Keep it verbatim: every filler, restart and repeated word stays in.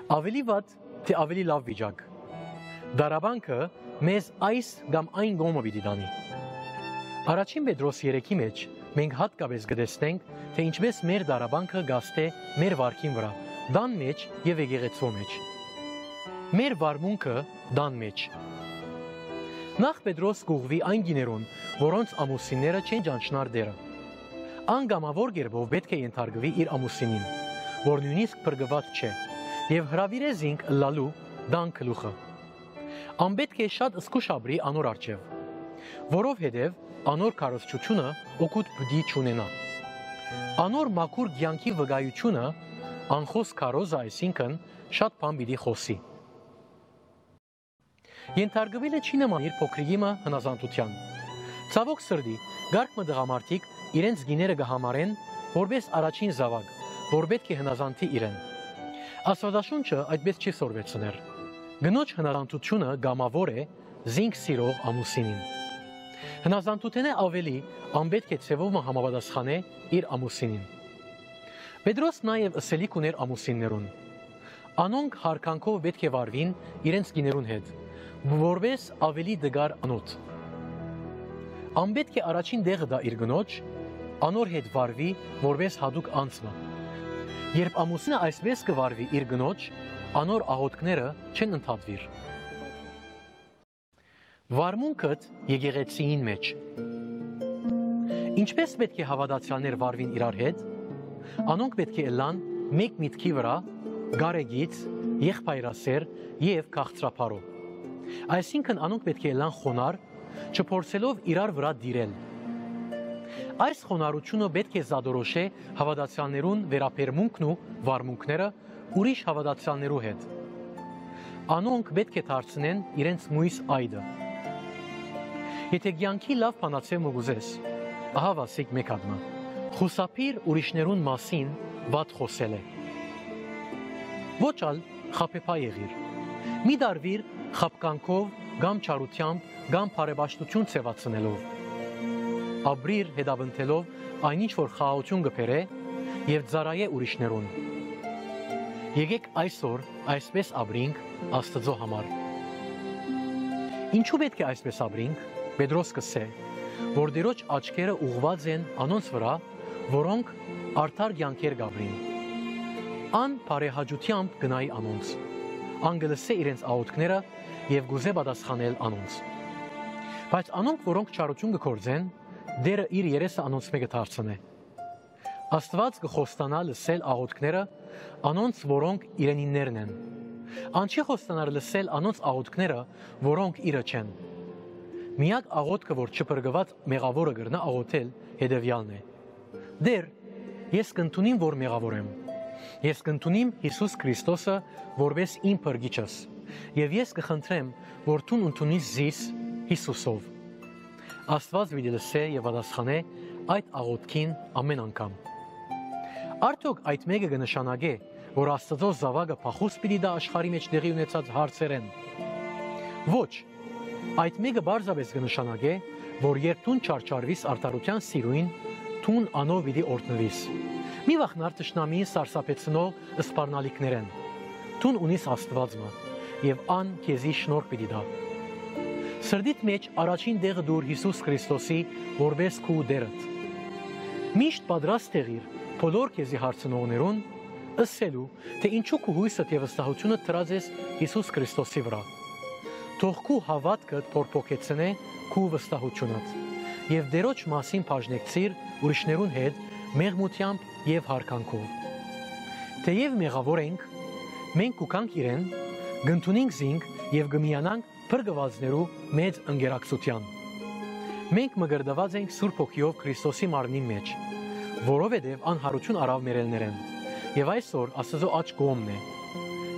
Ավելի վատ, թե ավելի լավ վիճակ։ Դարաբանքը մեզ այս կամ այն գոմը պիտի տանի։ Առաջին Պետրոս երեքի մեջ մենք հատկապես կտեսնենք, թե ինչպես մեր դարաբանքը գաստե մեր վարքին վրա, դան մեջ եւ եկեղեցու մեջ։ Մեր վարմունքը դան մեջ։ Նախ Պետրոս կուղվի այն գիներուն, որոնց ամուսինները չեն ճանչնար դերը։ Անգամավոր գերբով պետք է ենթարկվի իր ամուսինին, որ նույնիսկ փրկված չէ, եւ հրավիրե զինք լալու դան գլուխը։ Անպետք է շատ զգուշաբրի անոր արջև, որովհետև անոր քարոզչությունը օգուտ պիտի չունենա։ Անոր մաքուր կյանքի վկայությունը անխոս քարոզը, այսինքն շատ բան պիտի խոսի։ Ենթարկվելը չի նման իր փոքրիկիմը հնազանդության։ Ցավոք սրտի, գարկ մտղամարտիկ իրենց գիները կհամարեն որպես առաջին զավակ, որ պետք է հնազանդի իրեն։ Աստվածաշունչը այդպես չի սորվեցներ։ Գնոջ հնազանդությունը գամավոր է զինք սիրող ամուսինին։ Հնազանդութենը ավելի անպետք է ցևով համապատասխանե իր ամուսինին։ Պետրոս նաև ըսելիք ուներ ամուսիններուն։ Անոնք հարկանքով պետք է վարվին իրենց գիներուն հետ, որպես ավելի դգար անոթ։ Անպետք է առաջին դեղը դա իր գնոջ, անոր հետ վարվի որպես հատուկ անձնը։ Երբ ամուսինը այսպես կվարվի իր գնոջ, անոր աղոթքները չեն ընդհատվիր։ Վարմունքդ եկեղեցիին մեջ։ Ինչպես պետք է հավատացյալներ վարվին իրար հետ, անոնք պետք է ըլլան մեկ միտքի վրա, գարեգից, եղբայրասեր եւ քաղցրափարով։ Այսինքն անոնք պետք է ըլլան խոնար, չփորձելով իրար վրա դիրել։ Այս խոնարհությունը պետք է զադորոշե հավատացյալներուն վերաբերմունքն ու վարմունքները ուրիշ հավատացյալներու հետ։ Անոնք պետք է դարձնեն իրենց մույս այդը։ Եթե կյանքի լավ բանացել մգուզես, ահա վասիկ մեկ հատմա։ Խուսափիր ուրիշներուն մասին վատ խոսել է։ Ոչ ալ խաբեբա եղիր։ Մի դարվիր խաբկանքով, կամ չարությամբ, կամ բարեպաշտություն ցևացնելով։ Ապրիր հետապնդելով այնինչ որ խաղաղություն կբերե եւ ծառայե ուրիշներուն։ Եկեք այսօր այսպես ապրենք Աստծո համար։ Ինչու պետք է այսպես ապրենք? Պետրոս կսե, որ դերոջ աչքերը ուղված են անոնց վրա, որոնք արդար կյանքեր կապրին։ Ան բարեհաճությամբ գնայի անոնց, ան կլսե իրենց աղոթքները եւ գուզե պատասխանել անոնց։ Բայց անոնք, որոնք չարություն կգործեն, դերը իր երեսը անոնց մեկը դարձնե։ Աստված կխոստանա լսել աղոթքները անոնց, որոնք իրենիններն են։ Ան չի խոստանար լսել անոնց աղոթքները, որոնք իրը չեն։ Միակ աղոթքը, որ չփրկված մեղավորը կրնա աղոթել, հետևյալն է. Դեր, ես կընդունիմ, որ մեղավոր եմ։ Ես կընդունիմ Հիսուս Քրիստոսը որպես իմ փրկիչս, եւ ես կխնդրեմ, որ դու ընդունիս զիս Հիսուսով։ Աստված պիտի լսե եւ պատասխանե այդ աղոթքին ամեն անգամ։ Արդյոք այդ մեկը կնշանակե, որ Աստծո զավակը փախուս պիտի դա աշխարհի մեջ տեղի ունեցած հարցերեն։ Ոչ, այդ մեկը բարձրապես կնշանակե, որ երբ դու չարչարվիս արդարության սիրուին, դու անով պիտի օրհնվիս։ Մի վախնար տշնամիին սարսափեցնող սպառնալիքներեն։ Դու ունիս Աստվածը եւ ան քեզի շնորհ պիտի դա։ Սրդիդ մեջ առաջին դեղը դուր Հիսուս Քրիստոսի որպես քու դերդ։ Միշտ պատրաստ եղիր բոլոր քեզի հարցնողներուն ըսելու, թե ինչու քու հույսդ եւ վստահությունը դրած ես Հիսուս Քրիստոսի վրա։ Թող քու հավատքը փորփոքեցնե քու վստահությունդ եւ դերոջ մասին բաժնեկցիր ուրիշներուն հետ մեղմությամբ եւ հարկանքով։ Թեև մեղավոր ենք, մենք կուկանք իրեն, գնդունենք զինք եւ գմիանանք փրկվածներու մեծ ընկերակցության։ Մենք մգրդված ենք Սուրբ Հոգիով Քրիստոսի մարմնի մեջ, որովհետև անհարություն արավ մերելներեն, եւ այսօր Աստծո աչք կողմն է,